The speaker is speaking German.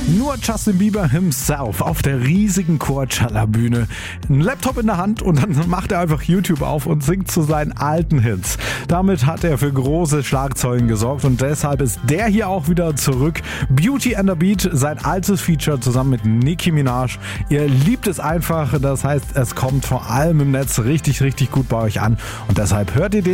Nur Justin Bieber himself auf der riesigen Coachella-Bühne. Ein Laptop in der Hand und dann macht er einfach YouTube auf und singt zu seinen alten Hits. Damit hat er für große Schlagzeilen gesorgt und deshalb ist der hier auch wieder zurück. Beauty and the Beat, sein altes Feature zusammen mit Nicki Minaj. Ihr liebt es einfach, das heißt, es kommt vor allem im Netz richtig, richtig gut bei euch an und deshalb hört ihr den